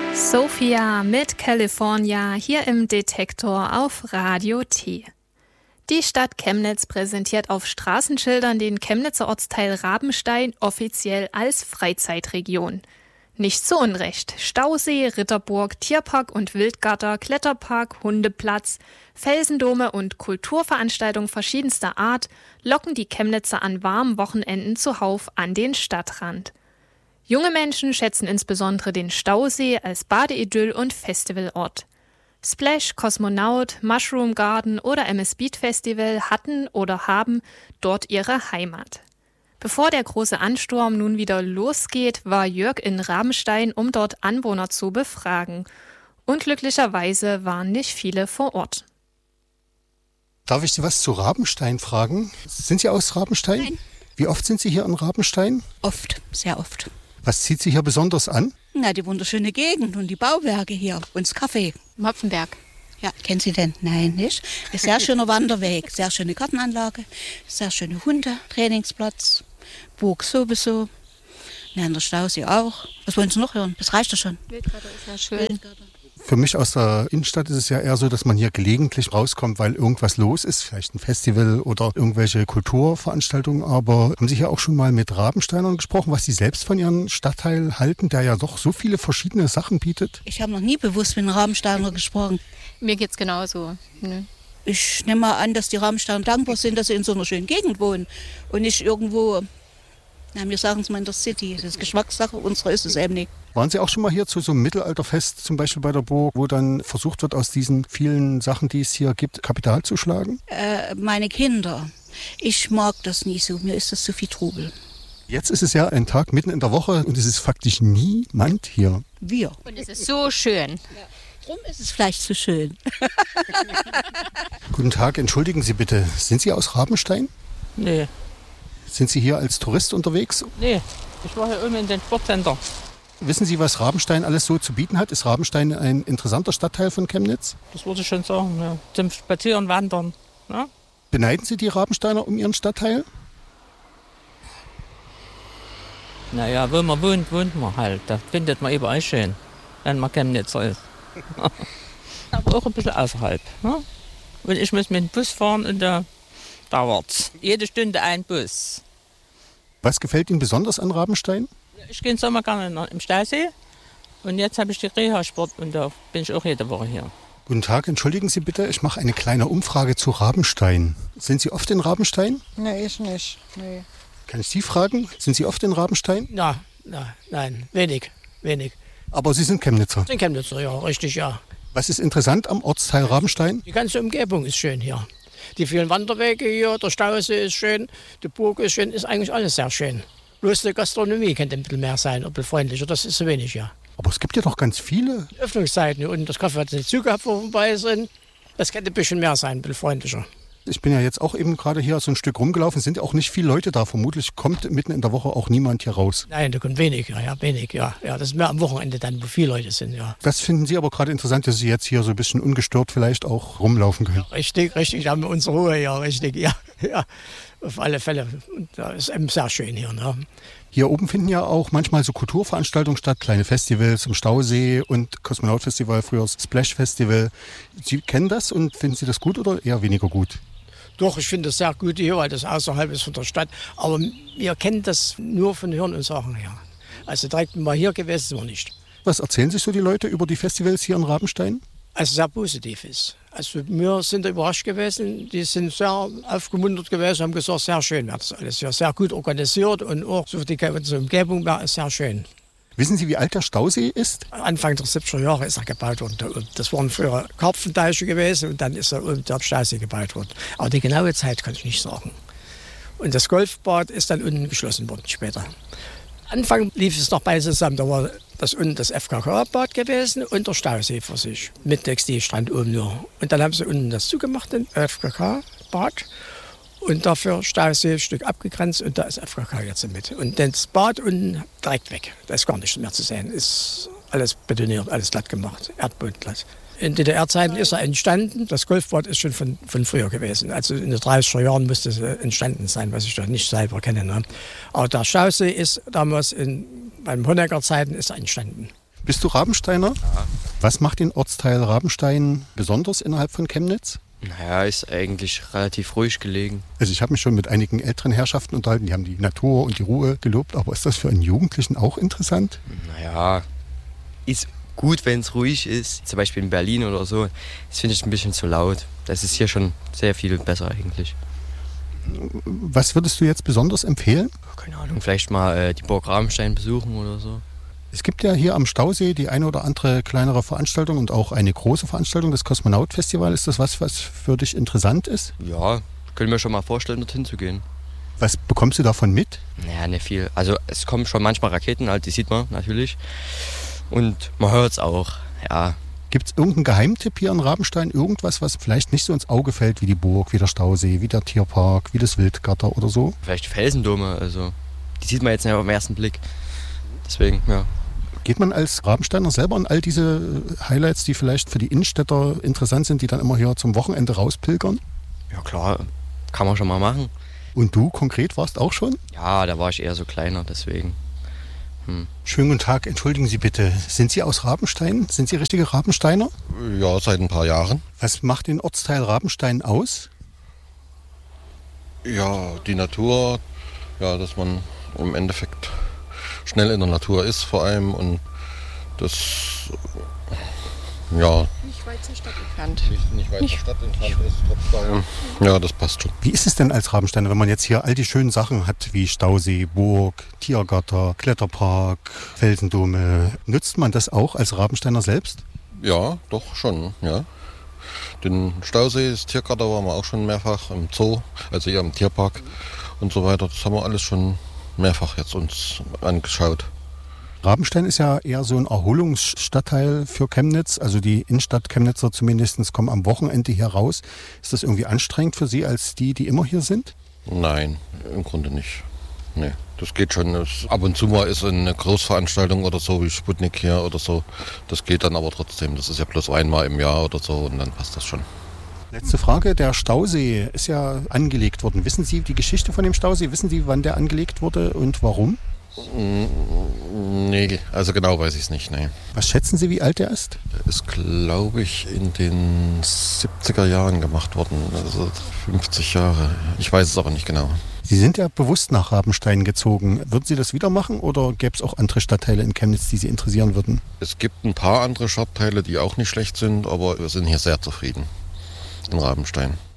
Sophia mit California hier im Detektor auf Radio T. Die Stadt Chemnitz präsentiert auf Straßenschildern den Chemnitzer Ortsteil Rabenstein offiziell als Freizeitregion. Nicht zu Unrecht. Stausee, Ritterburg, Tierpark und Wildgatter, Kletterpark, Hundeplatz, Felsendome und Kulturveranstaltungen verschiedenster Art locken die Chemnitzer an warmen Wochenenden zuhauf an den Stadtrand. Junge Menschen schätzen insbesondere den Stausee als Badeidyll und Festivalort. Splash, Kosmonaut, Mushroom Garden oder MS Beat Festival hatten oder haben dort ihre Heimat. Bevor der große Ansturm nun wieder losgeht, war Jörg in Rabenstein, um dort Anwohner zu befragen. Unglücklicherweise waren nicht viele vor Ort. Darf ich Sie was zu Rabenstein fragen? Sind Sie aus Rabenstein? Nein. Wie oft sind Sie hier in Rabenstein? Oft, sehr oft. Was zieht Sie hier besonders an? Na, die wunderschöne Gegend und die Bauwerke hier und das Café. Im Hopfenberg. Ja, kennen Sie den? Nein, nicht? Ein sehr schöner Wanderweg, sehr schöne Gartenanlage, sehr schöne Hunde, Trainingsplatz, Burg sowieso. Ja, in der Stausee auch. Was wollen Sie noch hören? Das reicht doch schon. Wildgatter ist ja schön. Für mich aus der Innenstadt ist es ja eher so, dass man hier gelegentlich rauskommt, weil irgendwas los ist, vielleicht ein Festival oder irgendwelche Kulturveranstaltungen. Aber haben Sie ja auch schon mal mit Rabensteinern gesprochen, was Sie selbst von Ihrem Stadtteil halten, der ja doch so viele verschiedene Sachen bietet? Ich habe noch nie bewusst mit einem Rabensteiner gesprochen. Mir geht's genauso. Ne? Ich nehme mal an, dass die Rabensteiner dankbar sind, dass sie in so einer schönen Gegend wohnen und nicht irgendwo, na, wir sagen es mal in der City. Das ist Geschmackssache, unsere ist es eben nicht. Waren Sie auch schon mal hier zu so einem Mittelalterfest, zum Beispiel bei der Burg, wo dann versucht wird, aus diesen vielen Sachen, die es hier gibt, Kapital zu schlagen? Meine Kinder. Ich mag das nie so. Mir ist das zu viel Trubel. Jetzt ist es ja ein Tag mitten in der Woche und es ist faktisch niemand hier. Wir. Und es ist so schön. Drum ist es vielleicht zu schön. Guten Tag, entschuldigen Sie bitte, sind Sie aus Rabenstein? Nee, Sind Sie hier als Tourist unterwegs? nee. Ich war hier oben in den Sportcenter. Wissen Sie, was Rabenstein alles so zu bieten hat? Ist Rabenstein ein interessanter Stadtteil von Chemnitz? Das würde ich schon sagen. Ja. Zum Spazieren, Wandern. Ja? Beneiden Sie die Rabensteiner um ihren Stadtteil? Naja, wo man wohnt, wohnt man halt. Das findet man überall schön, wenn man Chemnitzer ist. Aber auch ein bisschen außerhalb. Ne? Und ich muss mit dem Bus fahren und da dauert's. Jede Stunde ein Bus. Was gefällt Ihnen besonders an Rabenstein? Ich gehe im Sommer gerne im Stausee. Und jetzt habe ich die Reha-Sport und da bin ich auch jede Woche hier. Guten Tag, entschuldigen Sie bitte, ich mache eine kleine Umfrage zu Rabenstein. Sind Sie oft in Rabenstein? Nee, ich nicht. Nee. Kann ich Sie fragen? Sind Sie oft in Rabenstein? Nein, wenig. Aber Sie sind Chemnitzer. Den Chemnitzer, ja, richtig, ja. Was ist interessant am Ortsteil Rabenstein? Die ganze Umgebung ist schön hier. Die vielen Wanderwege hier, der Stausee ist schön, die Burg ist schön, ist eigentlich alles sehr schön. Bloß die Gastronomie könnte ein bisschen mehr sein, ein bisschen freundlicher, das ist zu wenig, ja. Aber es gibt ja doch ganz viele. Die Öffnungszeiten und das Kaffee hat nicht zugehört, wo wir vorbei sind. Das könnte ein bisschen mehr sein, ein bisschen freundlicher. Ich bin ja jetzt auch eben gerade hier so ein Stück rumgelaufen, es sind auch nicht viele Leute da. Vermutlich kommt mitten in der Woche auch niemand hier raus. Nein, da kommt wenig, ja. Das ist mehr am Wochenende dann, wo viele Leute sind, ja. Das finden Sie aber gerade interessant, dass Sie jetzt hier so ein bisschen ungestört vielleicht auch rumlaufen können. Richtig, da haben wir unsere Ruhe, ja, richtig, ja. Auf alle Fälle. Und da ist eben sehr schön hier, ne? Hier oben finden ja auch manchmal so Kulturveranstaltungen statt, kleine Festivals im Stausee und Kosmonaut-Festival, früher das Splash-Festival. Sie kennen das und finden Sie das gut oder eher weniger gut? Doch, ich finde es sehr gut hier, weil das außerhalb ist von der Stadt. Aber wir kennen das nur von Hören und Sagen her. Also direkt mal hier gewesen sind wir nicht. Was erzählen sich so die Leute über die Festivals hier in Rabenstein? Also sehr positiv ist. Also wir sind da überrascht gewesen, die sind sehr aufgemuntert gewesen, haben gesagt, sehr schön wäre das alles. Ja, sehr gut organisiert und auch so die ganze Umgebung wäre sehr schön. Wissen Sie, wie alt der Stausee ist? Anfang der 70er Jahre ist er gebaut worden. Das waren früher Karpfenteiche gewesen und dann ist er unten der Stausee gebaut worden. Aber die genaue Zeit kann ich nicht sagen. Und das Golfbad ist dann unten geschlossen worden später. Anfang lief es noch beide zusammen. Da war das unten das FKK-Bad gewesen und der Stausee für sich. Mit Textilstrand oben nur. Und dann haben sie unten das zugemacht, den FKK-Bad. Und dafür Stausee ein Stück abgegrenzt und da ist FKK jetzt mit. Und das Bad unten direkt weg. Da ist gar nichts mehr zu sehen. Ist alles betoniert, alles glatt gemacht, Erdbodenglatt. In DDR-Zeiten ist er entstanden. Das Golfbad ist schon von früher gewesen. Also in den 30er Jahren müsste es entstanden sein, was ich da nicht selber kenne. Ne? Aber der Stausee ist damals beim Honecker-Zeiten ist er entstanden. Bist du Rabensteiner? Ja. Was macht den Ortsteil Rabenstein besonders innerhalb von Chemnitz? Naja, ist eigentlich relativ ruhig gelegen. Also ich habe mich schon mit einigen älteren Herrschaften unterhalten, die haben die Natur und die Ruhe gelobt, aber ist das für einen Jugendlichen auch interessant? Naja, ist gut, wenn es ruhig ist. Zum Beispiel in Berlin oder so, das finde ich ein bisschen zu laut. Das ist hier schon sehr viel besser eigentlich. Was würdest du jetzt besonders empfehlen? Keine Ahnung, vielleicht mal die Burg Rabenstein besuchen oder so. Es gibt ja hier am Stausee die eine oder andere kleinere Veranstaltung und auch eine große Veranstaltung, das Kosmonaut-Festival. Ist das was für dich interessant ist? Ja, können wir schon mal vorstellen, dorthin zu gehen. Was bekommst du davon mit? Naja, nicht viel. Also es kommen schon manchmal Raketen, halt, die sieht man natürlich. Und man hört es auch, ja. Gibt es irgendeinen Geheimtipp hier in Rabenstein? Irgendwas, was vielleicht nicht so ins Auge fällt wie die Burg, wie der Stausee, wie der Tierpark, wie das Wildgatter oder so? Vielleicht Felsendome, also die sieht man jetzt nicht auf den ersten Blick. Deswegen, ja. Geht man als Rabensteiner selber an all diese Highlights, die vielleicht für die Innenstädter interessant sind, die dann immer hier zum Wochenende rauspilgern? Ja klar, kann man schon mal machen. Und du konkret warst auch schon? Ja, da war ich eher so kleiner, deswegen. Schönen guten Tag, entschuldigen Sie bitte, sind Sie aus Rabenstein? Sind Sie richtige Rabensteiner? Ja, seit ein paar Jahren. Was macht den Ortsteil Rabenstein aus? Ja, die Natur, ja, dass man im Endeffekt schnell in der Natur ist vor allem und das, ja, Nicht weit zur Stadt entfernt. nicht weit der Stadt entfernt ist, trotzdem. Ja, das passt schon. Wie ist es denn als Rabensteiner, wenn man jetzt hier all die schönen Sachen hat, wie Stausee, Burg, Tiergarten, Kletterpark, Felsendome? Nutzt man das auch als Rabensteiner selbst? Ja, doch schon, ja. Den Stausee, das Tiergarten waren wir auch schon mehrfach im Zoo, also hier im Tierpark und so weiter. Das haben wir alles schon mehrfach jetzt uns angeschaut. Rabenstein ist ja eher so ein Erholungsstadtteil für Chemnitz. Also die Innenstadt Chemnitzer zumindest kommen am Wochenende hier raus. Ist das irgendwie anstrengend für Sie als die immer hier sind? Nein, im Grunde nicht. Nee, das geht schon. Ab und zu mal ist eine Großveranstaltung oder so, wie Sputnik hier oder so. Das geht dann aber trotzdem. Das ist ja bloß einmal im Jahr oder so und dann passt das schon. Letzte Frage, der Stausee ist ja angelegt worden. Wissen Sie die Geschichte von dem Stausee? Wissen Sie, wann der angelegt wurde und warum? Nee, also genau weiß ich es nicht. Nee. Was schätzen Sie, wie alt der ist? Der ist, glaube ich, in den 70er Jahren gemacht worden, also 50 Jahre. Ich weiß es aber nicht genau. Sie sind ja bewusst nach Rabenstein gezogen. Würden Sie das wieder machen oder gäbe es auch andere Stadtteile in Chemnitz, die Sie interessieren würden? Es gibt ein paar andere Stadtteile, die auch nicht schlecht sind, aber wir sind hier sehr zufrieden in Rabenstein.